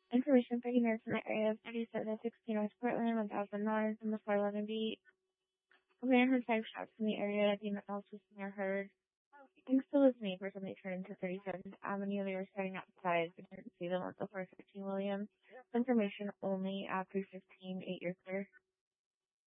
Information for units in the area of 3716 West Portland, 1000 North, and the 411 beat. A man heard 5 shots in the area. The unit also seen or heard. Things still was made for somebody turned into 37th Avenue. They were standing outside, but didn't see them at the 415 Williams. Information only at 315, 8 years clear.